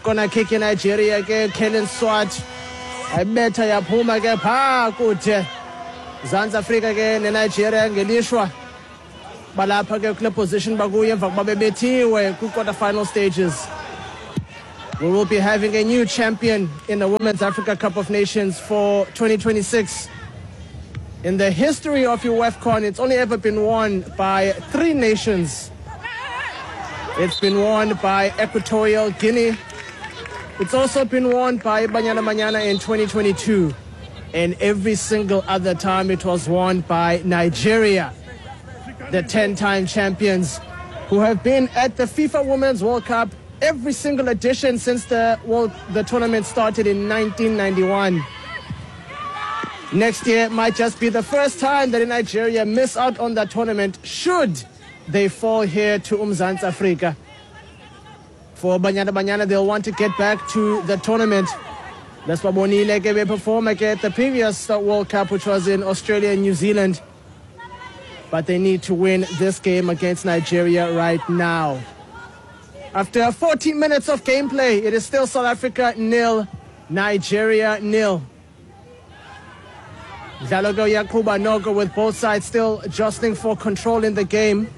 corner kick in Nigeria ke Kellen Swart ayibetha yaphuma ke pha kude Mzansi Afrika ke neNigeria ngelishwa balapha ke kule position bakuye emva kuba bebethiwe kwi-quarter final stages. We will be having a new champion in the Women's Africa Cup of Nations for 2026. In the history of WAFCON, it's only ever been won by 3 nations. It's been won by Equatorial Guinea. It's also been won by Banyana Banyana in 2022. And every single other time it was won by Nigeria, the 10-time champions who have been at the FIFA Women's World Cup every single edition since the tournament started in 1991. Next year might just be the first time that Nigeria miss out on that tournament should they fall here to Mzansi Afrika. For Banyana Banyana, they'll want to get back to the tournament. That's what Bonile gave a performance at the previous World Cup, which was in Australia and New Zealand. But they need to win this game against Nigeria right now. After 14 minutes of gameplay, it is still South Africa 0, Nigeria 0. Dlalogo Yakuba Nogo with both sides still jostling for control in the game.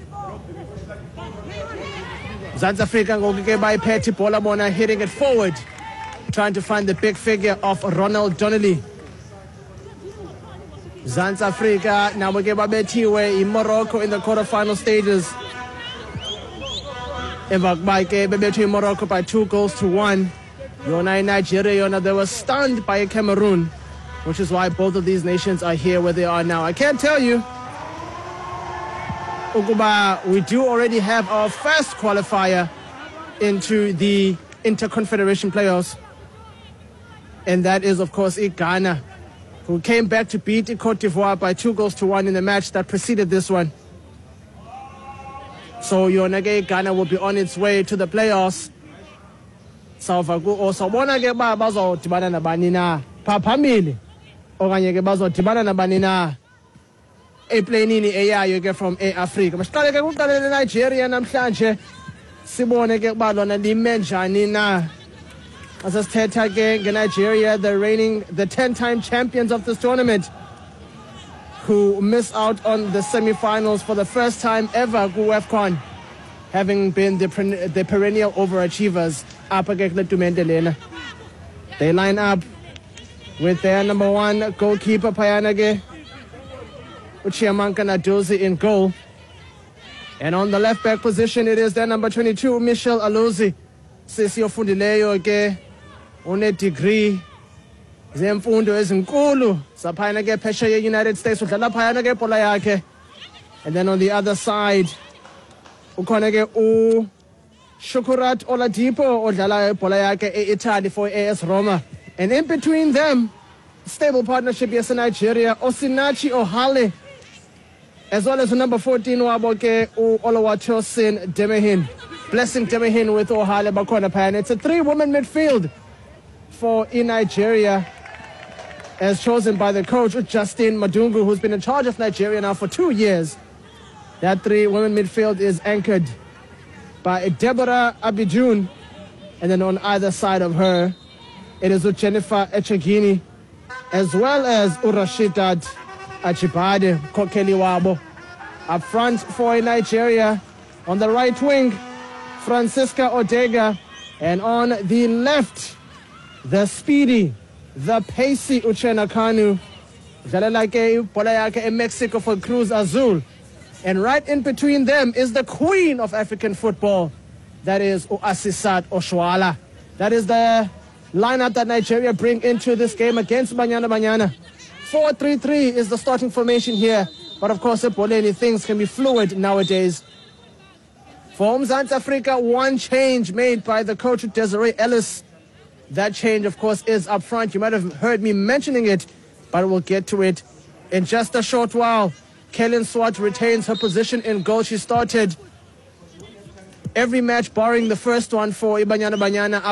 Mzansi Afrika ngokuke bayiphethe ibhola bona hitting it forward, trying to find the big figure of Ronald Donnelly. Mzansi Afrika nabo ke babethiwe iMorocco in the quarterfinal stages. Emva kuba ke bebethiwe iMorocco by 2-1. Yona Nigeria, yona they were stunned by Cameroon, which is why both of these nations are here where they are now. I can't tell you, Ukuba, we do already have our first qualifier into the Interconfederation playoffs. And that is, of course, Ghana, who came back to beat Cote d'Ivoire by 2-1 in the match that preceded this one. So Yonage Ghana will be on its way to the playoffs. Sawuvaku osawubona ke ba bazodibana nabani na phambili okanye ke bazodibana nabani na eplanini eyayo ke from eAfrica. Masiqale ke kuqalele Nigeria namhlanje sibone ke kuba lona lime njani na. Asasithetha ke ngeNigeria, the 10-time champions of this tournament, who miss out on the semi-finals for the first time ever ku WAFCON, having been the perennial overachievers. They line up with their number 1 goalkeeper Payanage Uchiamanka Nadozi in goal, and on the left back position it is their number 22 Michelle Alozi. Sisi ofundileyo ke une degree zemfundo ezinkulu saphayana ke phesheya United States udlala phayana ke ibhola yakhe. And then on the other side ukhona ke u Shukurat Oladipo odlala ibhola yakhe eItaly for AS Roma. And in between them, stable partnership yes in Nigeria, Osinachi Ohale, as well as the number 14 wabo ke u Oluwatosin Demehin. Blessing Demehin with Ohale bakhona phayana. It's a 3-woman midfield for Nigeria, as chosen by the coach Justin Madungu, who's been in charge of Nigeria now for 2 years. That 3-woman midfield is anchored by Deborah Abidjoun, and then on either side of her it is Jennifer Echegini, as well as Urashidat Achibade Kokeli Wabo. Up front for Nigeria, on the right wing Francisca Odega, and on the left the speedy, the pacey Uchenna Kanu, dlalela ke ibhola yakhe eMexico for Cruz Azul. And right in between them is the queen of African football, that is Asisat Oshoala. That is the lineup that Nigeria bring into this game against Banyana Banyana. 4-3-3 is the starting formation here, but of course things can be fluid nowadays. For Mzansi Afrika, one change made by the coach Desiree Ellis. That change, of course, is up front. You might have heard me mentioning it, but we'll get to it in just a short while. Kellen Swart retains her position in goal. She started every match barring the first one for Banyana Banyana.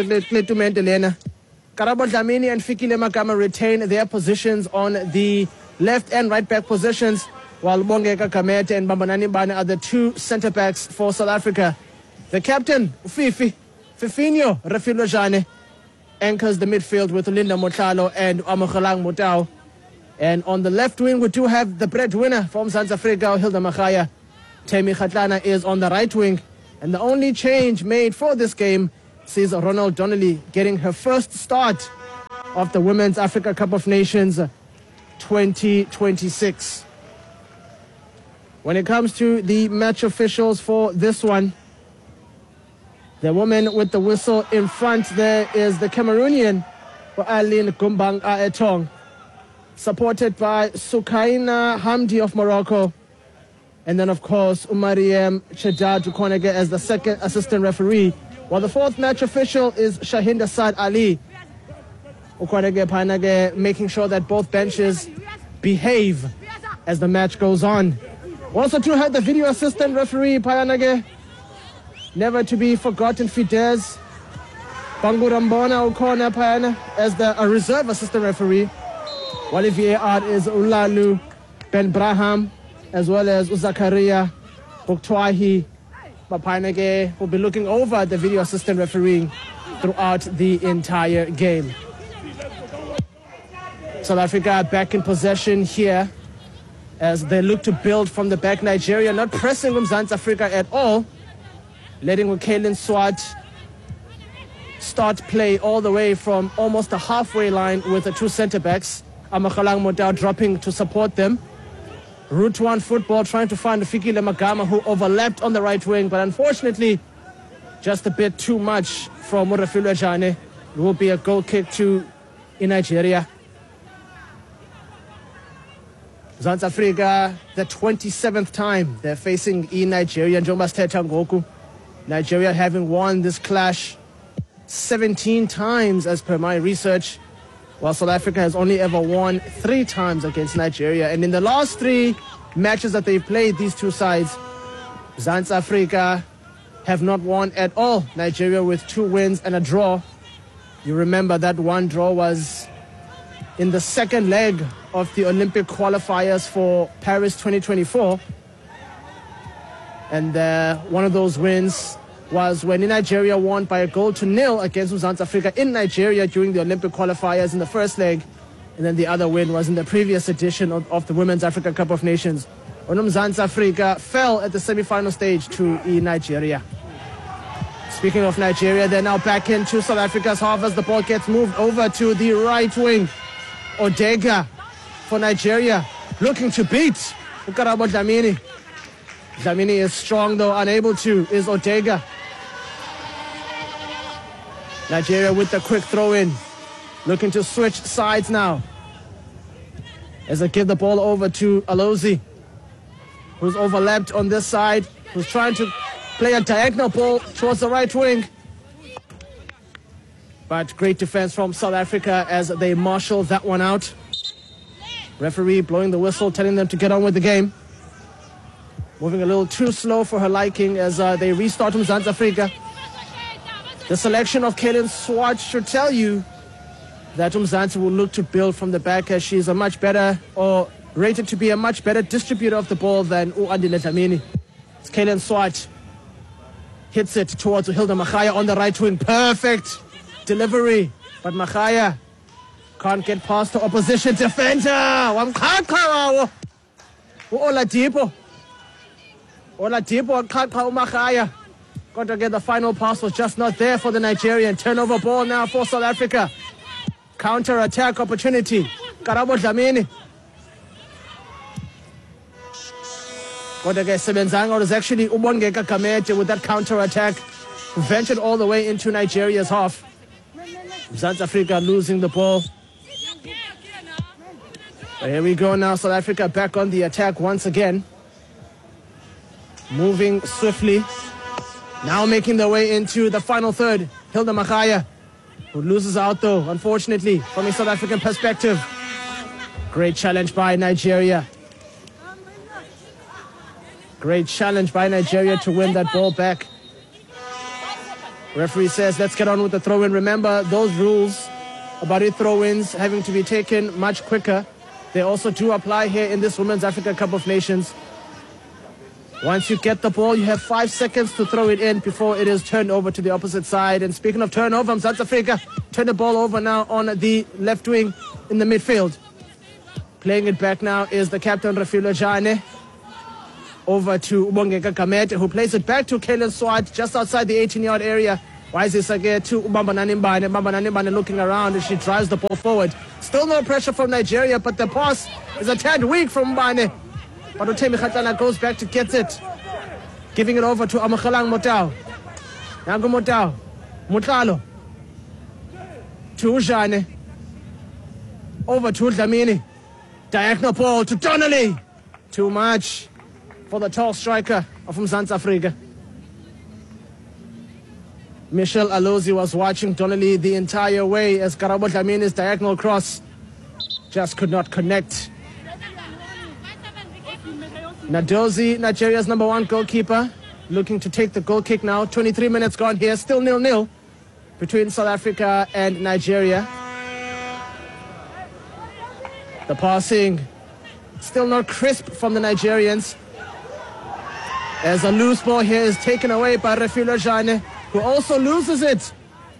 Karabo Dlamini and Fikile Magama retain their positions on the left and right back positions, while Bongeka Kamete and Bambanani Bana are the 2 centre backs for South Africa. The captain, Fifi, Fifinho Refilojane anchors the midfield with Linda Motlalo and Amogelang Motao. And on the left wing, we do have the breadwinner from South Africa, Hilda Machaya. Temi Khatlana is on the right wing. And the only change made for this game sees Ronald Donnelly getting her first start of the Women's Africa Cup of Nations 2026. When it comes to the match officials for this one, the woman with the whistle in front there is the Cameroonian, Aline Gumbang Aetong, supported by Sukaina Hamdi of Morocco. And then, of course, Umariem Chedad Dukonege as the second assistant referee, while the fourth match official is Shahinda Saad Ali. Ukonege Panage making sure that both benches behave as the match goes on. Also to have the video assistant referee, Payanage, never to be forgotten, Fidesz Bangurambona Ukona Payana as the reserve assistant referee, while the VAR is Ulalu Ben Braham as well as Uzakaria Buktwahi. Payanage will be looking over the video assistant refereeing throughout the entire game. South Africa back in possession here as they look to build from the back. Nigeria not pressing Mzansi Africa at all, letting Kaylin Swart start play all the way from almost the halfway line with the two centre-backs. Amogelang Motao dropping to support them. Route 1 football trying to find Fikile Magama, who overlapped on the right wing, but unfortunately just a bit too much from Murafilo Jane. It will be a goal kick to in Nigeria. Mzansi Africa, the 27th time they're facing Nigeria. Nigeria having won this clash 17 times as per my research, while South Africa has only ever won 3 times against Nigeria. And in the last 3 matches that they've played, these two sides, Mzansi Africa have not won at all. Nigeria with 2 wins and a draw. You remember that one draw was in the second leg of the Olympic qualifiers for Paris 2024. And one of those wins was when Nigeria won by a 0-0 against Mzansi Africa in Nigeria during the Olympic qualifiers in the first leg. And then the other win was in the previous edition of the Women's Africa Cup of Nations, when Mzansi Africa fell at the semi-final stage to Nigeria. Speaking of Nigeria, they're now back into South Africa's half as the ball gets moved over to the right wing. Odega for Nigeria, looking to beat Ukarabo Dlamini. Dlamini is strong though, unable to, is Odega. Nigeria with the quick throw in, looking to switch sides now as they give the ball over to Alozi, who's overlapped on this side, who's trying to play a diagonal ball towards the right wing. But great defense from South Africa as they marshal that one out. Referee blowing the whistle, telling them to get on with the game. Moving a little too slow for her liking as they restart Mzansi Africa. The selection of Kaylin Swart should tell you that Mzansi will look to build from the back, as she's a much better, or rated to be a much better distributor of the ball than Andile Dlamini. It's Kaylin Swart. Hits it towards Hilda Machaya on the right wing. Perfect delivery, but Machaya can't get past the opposition defender. Oladipo Machaya. Got to get the final pass, was just not there for the Nigerian. Turnover ball now for South Africa. Counter attack opportunity. Karabo Dlamini. Kodake Sebenzanga was actually Ubongeka Kamete with that counter attack, who ventured all the way into Nigeria's half. South Africa losing the ball. But here we go now, South Africa back on the attack once again. Moving swiftly. Now making their way into the final third. Hilda Machaya, who loses out though, unfortunately, from a South African perspective. Great challenge by Nigeria. Great challenge by Nigeria to win that ball back. Referee says, let's get on with the throw-in. Remember, those rules about throw-ins having to be taken much quicker, they also do apply here in this Women's Africa Cup of Nations. Once you get the ball, you have 5 seconds to throw it in before it is turned over to the opposite side. And speaking of turnover, South Africa turn the ball over now on the left wing in the midfield. Playing it back now is the captain, Refilwe Jane. Over to Ubongeka Gamete, who plays it back to Kalen Swart just outside the 18-yard area. Waisisake to Ubambanani Mbane. Ubambanani Mbane looking around as she drives the ball forward. Still no pressure from Nigeria, but the pass is a tad weak from Mbane. But Utemi Khatlana goes back to get it. Giving it over to Amakhalang Motau. Nangu Motau. Mutlalo. To Ujane. Over to Dlamini. Diagonal ball to Donnelly. Too much for the tall striker of Mzansi Afrika. Michelle Alozi was watching Donnelly the entire way as Karabo Dlamini's diagonal cross just could not connect. Nadozi, Nigeria's number 1 goalkeeper, looking to take the goal kick now. 23 minutes gone here, still 0-0 between South Africa and Nigeria. The passing still not crisp from the Nigerians, as a loose ball here is taken away by Refilwe Jane, who also loses it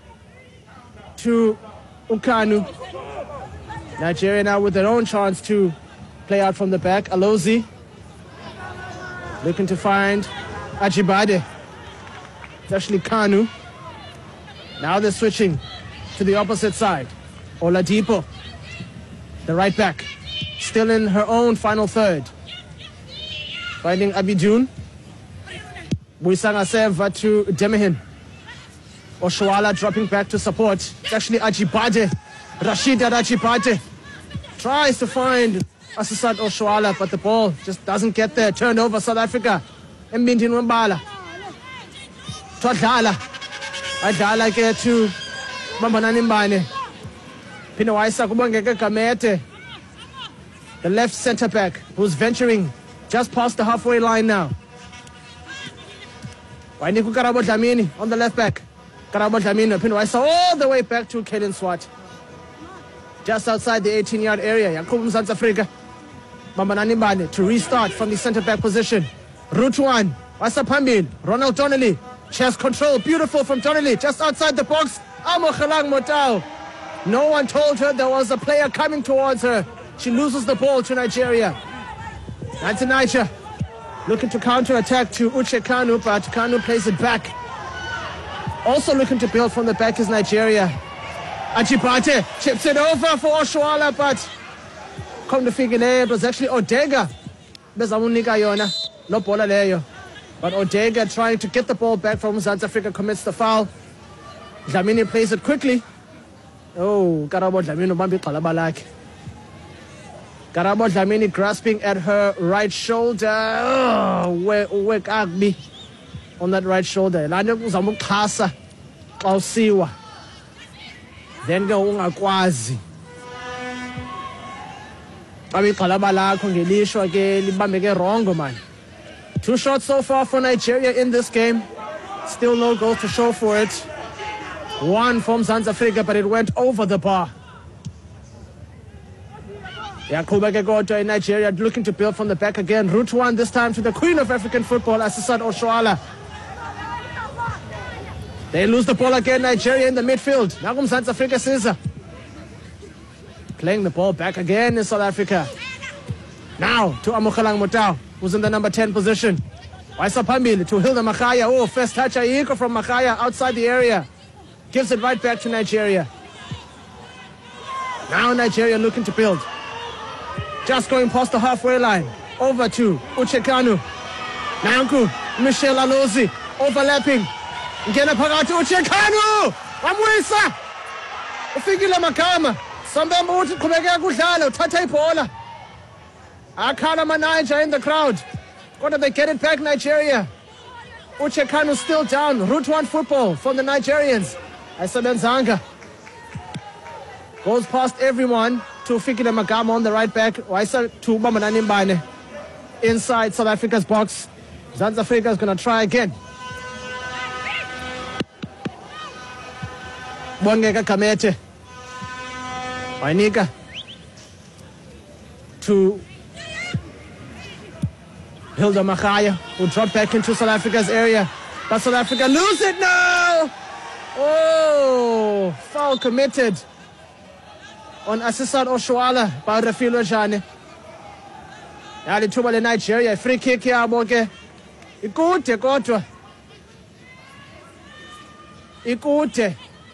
to Ukanu. Nigeria now with their own chance to play out from the back. Alozi looking to find Ajibade. It's actually Kanu. Now they're switching to the opposite side. Oladipo, the right back, still in her own final third. Finding Abidjoun. Buisanga Seva to Demihin. Oshoala dropping back to support. It's actually Ajibade. Rashida Ajibade tries to find Asisat Oshoala, but the ball just doesn't get there. Turnover South Africa. Mbindi Nwambala. Twadlala. Adlala ke to Bambanani Mbane. Pino Waisa Kubongeka Gamete. The left centre back who's venturing just past the halfway line now. Wainiku Karabo Dlamini on the left back. Karabo Dlamini, Pino Waisa all the way back to Kalen Swart. Just outside the 18-yard area. Yakubu Mzansi Afrika. Bambanani Mbane to restart from the centre back position. Route 1. Waisa Pambil. Ronald Donnelly. Chest control. Beautiful from Donnelly. Just outside the box. Amakhalang Motau. No one told her there was a player coming towards her. She loses the ball to Nigeria. That's Niger. Looking to counter-attack to Uche Kanu, but Kanu plays it back. Also looking to build from the back is Nigeria. Ajibade chips it over for Oshoala, but come to figure it was actually Odega. Bezamunika yona. No bola leyo. But Odega trying to get the ball back from South Africa commits the foul. Dlamini plays it quickly. Oh, Karabo Dlamini bambi qalabalak. Karabo Dlamini grasping at her right shoulder. Oh, wake Agbi on that right shoulder. Lana uzamukhasa xa usiwa. Then go ungakwazi. Abi qalaba lakho ngelishwa ke libambeke wrong man. 2 shots so far for Nigeria in this game. Still no goals to show for it. 1 from Mzansi Afrika, but it went over the bar. Yakubeke Goto in Nigeria looking to build from the back again. Route 1 this time to the queen of African football, Asisat Oshoala. They lose the ball again, Nigeria in the midfield. Now Mzansi Afrika Caesar. Playing the ball back again in South Africa. Now to Amakhalang Motau, who's in the number 10 position. Waisa Pambili to Hilda Makhaya. Oh, first touch Ayiko from Makhaya outside the area. Gives it right back to Nigeria. Now Nigeria looking to build. Just going past the halfway line. Over to Uche Kanu. Nanku, Michelle Alozi. Overlapping. Ngena phakathi Uche Kanu. Wamwisa. Ufikile Makama. Sambamba uthi qhubekeka kudlala uthatha ibhola. Akhala Manaija in the crowd. Kodwa they get it back Nigeria. Uche Kanu still down. Route 1 football from the Nigerians. Aisabenzanga goes past everyone to Fikile Magama on the right back. Waisa to Bambanani Mbane inside South Africa's box. Mzansi Afrika is going to try again. Bongeka Gamete. Wainika to Hilda Machaya will drop back into South Africa's area. But South Africa lose it now. Oh, foul committed on Asisat Oshoala by Refilo Jane. Yali tuba le Nigeria, free kick yabo ke. Ikude kodwa. Ikude.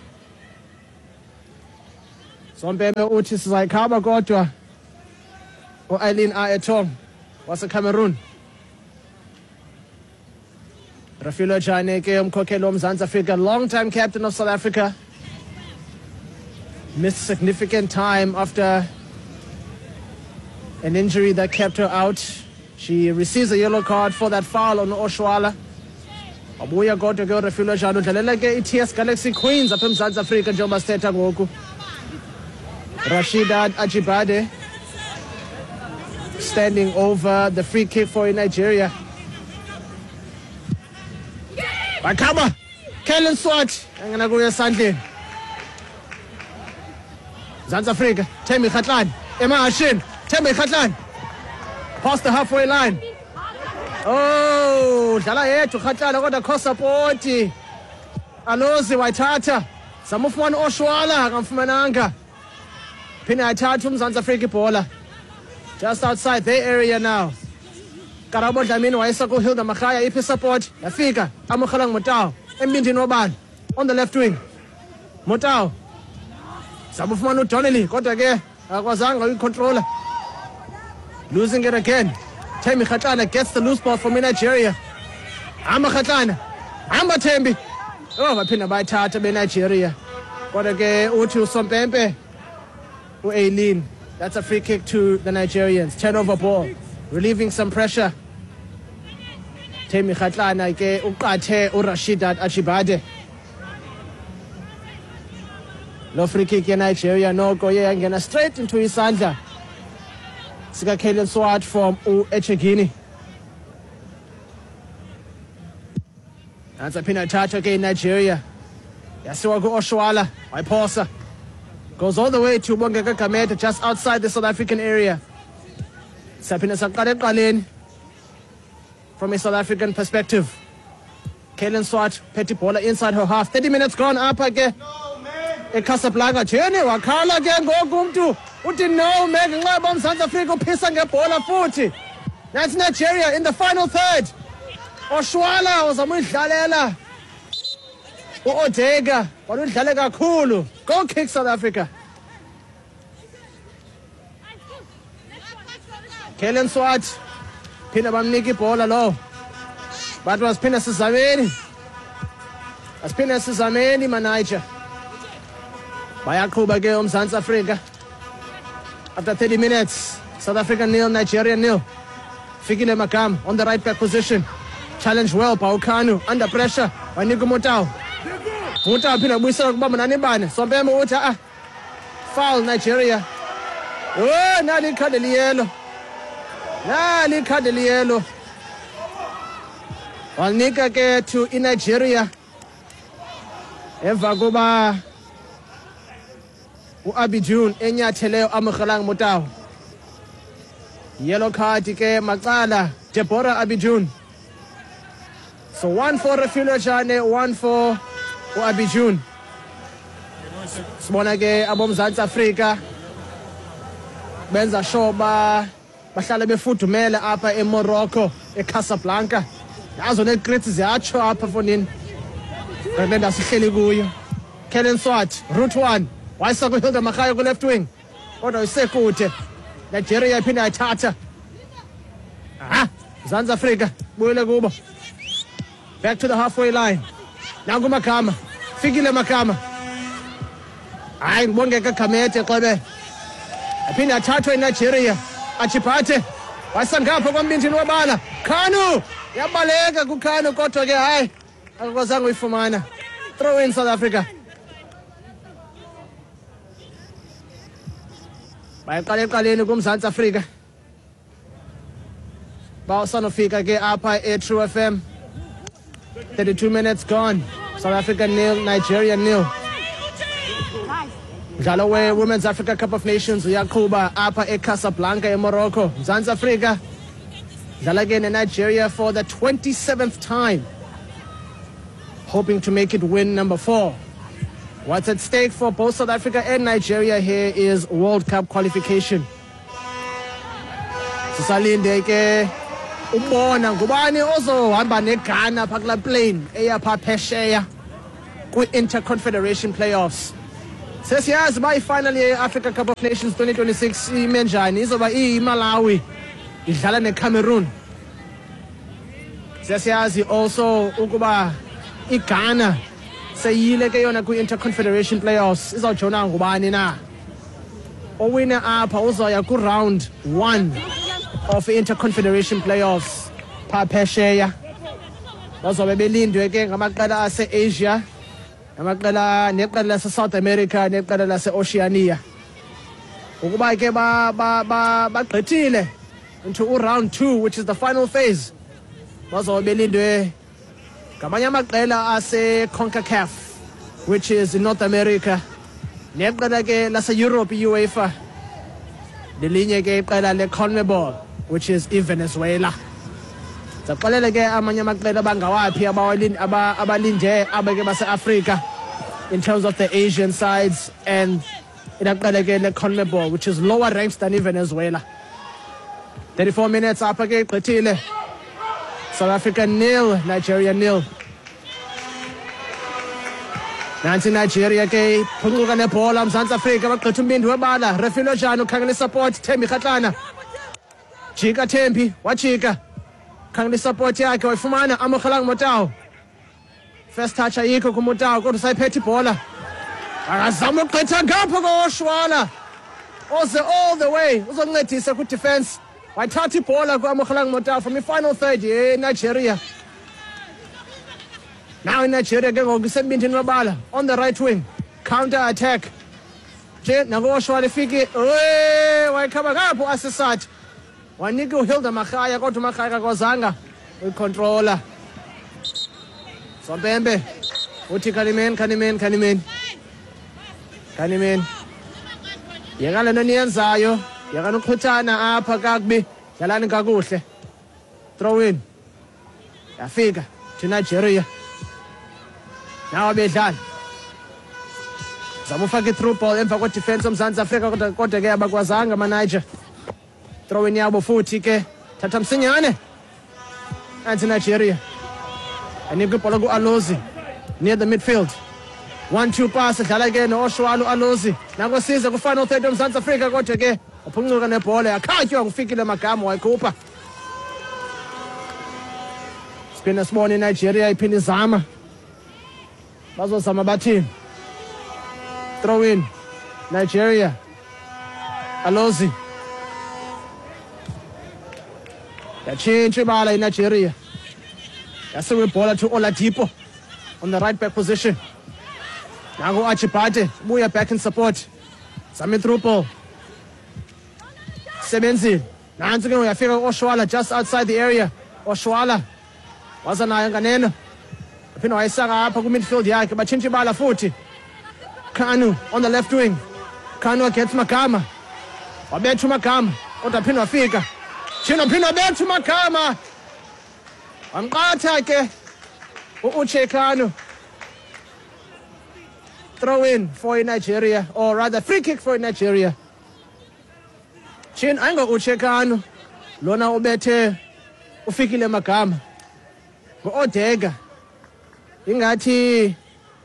Sompempe uthi sizayikhaba kodwa. U-Eileen Aetong wase Cameroon. Refilo Jane ke umkhokheli womzantsi Afrika, long-time captain of South Africa. Missed significant time after an injury that kept her out. She receives a yellow card for that foul on Oshoala. Abuya kodwa ke Refilo Jane udlalela ke iTS Galaxy Queens apha eMzantsi Afrika njengoba sithetha ngoku. Rasheedat Ajibade standing over the free kick for Nigeria. Bakaba, Kellen Swart, angena kuye esandleni. Mzantsi Afrika, Thembi Kgatlana, emahashini, Thembi Kgatlana. Past the halfway line. Oh, dlala yedwa Kgatlana kodwa kho support. Alozi wayithatha. Samufumana Oshoala akamfumananga. Phinde ayithatha uMzantsi Afrika ibhola. Just outside their area now. Karabo Dlamini wayesa ku Hilda Machaya iphi support. Yafika Amokhalang Motao embindini wobani on the left wing. Motao. Samufumana uDonnelly kodwa ke akwazanga uyicontroller. Losing it again. Thembi Kgatlana gets the loose ball from Nigeria. Amba Kgatlana. Amba Thembi. Oh, baphinda bayithatha beNigeria. Kodwa ke uthi uSompempe u-Eileen. That's a free kick to the Nigerians. Turnover ball. Relieving some pressure. Thembi Kgatlana ke uqathe uRasheedat Ajibade. Lo free kick Nigeria noko yangena straight into isandla sika Kellen Swart from uEchegini. That's a pina touch again Nigeria. Yasiwa ku Oshoala wayiphosa. Goes all the way to Bongeka Kamete just outside the South African area. Sapina saqale eqaleni from a South African perspective. Kellen Swart petty bowler inside her half. 30 minutes gone up again. eCasablanca jene wakhala ke ngoku umuntu uthi no man ngenxa bomZantsi Afrika uphisa ngebhola futhi. That's Nigeria in the final third. Oshoala uzama udlalela uOdega waludlale kakhulu. Go kick South Africa. Kellen Swart phinda bamnika ibhola lo. But wasiphinda sizameni. Asiphinda sizameni manager. Bayaqhuba ke uMzantsi Afrika. After 30 minutes, South Africa 0, Nigeria 0. Fikile Magama on the right back position. Challenge well by Okanu under pressure by Nico Motao. Motao phinda buyisela kuba mnani bane. Sompempe uthi foul Nigeria. Oh, nali ikhadi liyelo. Nali ikhadi liyelo. Wanika ke to Nigeria. Emva kuba uAbijun enyatheleyo Amokhalang Motao. Yellow card ke macala Deborah Abijun. So 1 for Refilo Jane, 1 for uAbijun. Sibona ke abomZantsi Afrika benza sure bahlala befudumele apha eMorocco eCasablanca. Nazo negrits ziyatsho apha fonini. Kanti ndasihleli kuyo. Kellen Swart, route 1. Wayisa ku Hilda Machaya ku left wing. Kodwa isekude. Nigeria iphinda yathatha. Mzantsi Afrika buyele kubo. Back to the halfway line. Nangu Magama. Fikile Magama. Hayi ngibongeka Kamete xebe. Aphinda athathwe eNigeria. Ajibade. Wayisa ngapha kwambindini wabala. Khanu yabaleka kuKhanu kodwa ke hayi akakwazanga uyifumana. Throw in South Africa. Bayiqala eqaleni kuMzantsi Afrika. Bawusanofika ke apha eTrue FM. 32 minutes gone. South Africa 0, Nigeria 0. Mdlalo we-Women's Africa Cup of Nations uyaqhuba apha eCasablanca eMorocco. Mzantsi Afrika Dlala again in Nigeria for the 27th time, hoping to make it win number 4. What's at stake for both South Africa and Nigeria here is World Cup qualification. Sisalinde ke ubona ngubani ozohamba neGhana phakula plane eya pha phesheya kwi-Interconfederation Playoffs. Sesiyazi uba ifinal ye-Africa Cup of Nations 2026 ime njani, izoba iMalawi idlala neCameroon. Sesiyazi also ukuba iGhana seyile ke yona kwi-Interconfederation Playoffs izawujona ngubani na. Owine apha uzoya ku-round 1 of Interconfederation Playoffs pha phesheya. Bazobe belindwe ke ngamaqela ase-Asia, neqela lase-South America neqela lase-Oceania. Ukuba ke bagqithile into round 2, which is the final phase, bazobe belindwe ngamanye amaqela ase-CONCACAF, which is in North America, neqela ke lase-Europe UEFA, nelinye ke iqela le-CONMEBOL, which is iVenezuela. Zaxelele ke amanye amaqela bangawaphi abalinde abeke base-Africa in terms of the Asian sides, and inaqela ke le-CONMEBOL, which is lower ranks than iVenezuela. 34 minutes apha ke igqithile. South Africa 0, Nigeria 0. Nansi Nigeria ke phuncuka nebhola Mzantsi Afrika bagqitha umbindi webala. Referee Lojana ukhangela isupport. Thembi Kgatlana jika Thembi wajika khangela isupport yakhe wayifumana Amogelang Motau. First touch ayikho kuMotau kodwa sayiphethe ibhola. Akazama ukugqitha ngapha koShwala oze all the way uzoncedisa ku-defense. Wayithatha ibhola ku-Amogelang Motau from the final third ye-Nigeria. Now in Nigeria ke ngoku isembindini webala on the right wing, counter attack. Nje nakoShwala ifike wayikhaba ngapho asisat. Wanika uHilda Makhaya kodwa uMakhaya akakwazanga uyicontroller. Zombembe uthi Khanimeni. Yekani lento niyenzayo, yekani ukhuthana apha kakubi, dlalani kakuhle. Throw in. Yafika to Nigeria. Now abedlala. Zama ufaka i-through ball emva kwa-defense oMzantsi Afrika kodwa ke abakwazanga ama-Niger. Throw in yabo futhi ke thatha msinyane. Nansi Nigeria. Anikwa ibhola ku-Alozi near the midfield. 1-2 pass edlala ke no-Oshwala u-Alozi. Nanko size ku-final third oMzantsi Afrika kodwa ke waphuncuka nebhola yakhatywa nguFikile Magama wayikhupha. Siphinde sibone iNigeria iphinde izama. Bazozama bathini. Throw in. Nigeria. Alozi. Yatshintsha ibala iNigeria. Yasiwe ibhola to Oladipo on the right back position. Nango Achibade buya back in support. Zama through ball. Sebenzile. Nansi ke uyafika uOshwala just outside the area. Oshwala waza nayo nganeno. Phino wayisaka apha ku-midfield yakhe batshintsha ibala futhi. Kanu on the left wing. Kanu against Magama. Wabetha uMagama kodwa phino wafika. Phino wabetha uMagama. Wamqatha ke uUche Kanu. Throw in for Nigeria, or rather free kick for Nigeria. Chin aingo Uche Kanu. Lona ubethe uFikile Magama. Ngo-Odega. Ingathi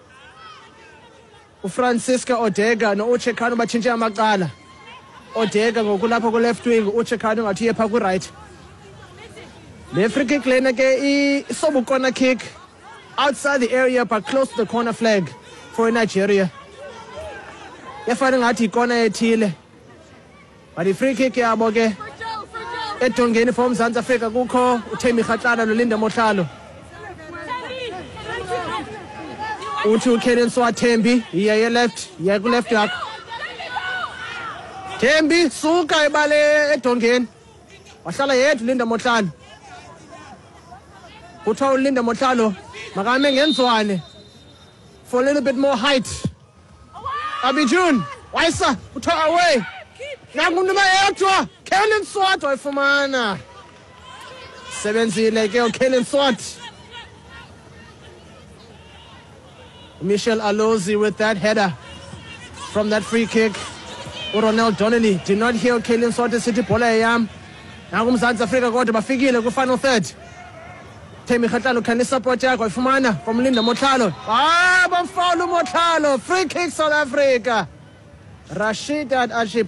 uFrancisca Odega noUche Kanu batshintshe amaqala. Odega ngokulapha ku-left wing, uUche Kanu ngathi uye phaa ku-right. Le free kick lena ke isobu corner kick outside the area but close to the corner flag for Nigeria. Yafana ngathi ikona ethile. But i-free kick yabo ke edongeni for uMzantsi Afrika kukho uThembi Kgatlana noLinda Mohlalo. Uthi uKenan Thembi iye left, iye ku-left yakho. Thembi suka ibale edongeni. Wahlala yedwa uLinda Mohlalo. Kuthiwa uLinda Mohlalo makame ngenzwane for a little bit more height. Abijun wayisa kuthiwa away. Nangu umuntu yedwa Kenan Swart wayifumana. Sebenzile ke uKellen Swart. Michelle Alozi with that header from that free kick. Ronald Donnelly did not hear UKellen Swart City bola yam. Now uMzantsi Afrika kodwa bafikile ku final third. Themi Khatlana can support yakho ifumana from Linda Motlhalo. Bamfoul uMotlhalo. Free kick South Africa. Rasheedat Ajib